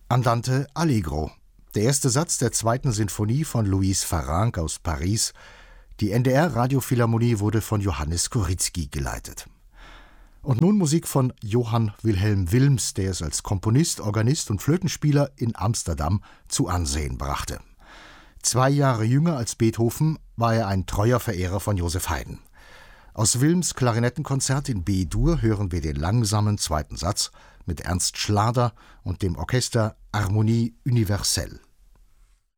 Andante Allegro, der erste Satz der zweiten Sinfonie von Louise Farrenc aus Paris. Die NDR-Radiophilharmonie wurde von Johannes Koryzki geleitet. Und nun Musik von Johann Wilhelm Wilms, der es als Komponist, Organist und Flötenspieler in Amsterdam zu Ansehen brachte. 2 Jahre jünger als Beethoven war er ein treuer Verehrer von Joseph Haydn. Aus Wilms Klarinettenkonzert in B-Dur hören wir den langsamen zweiten Satz mit Ernst Schlader und dem Orchester Harmonie Universelle.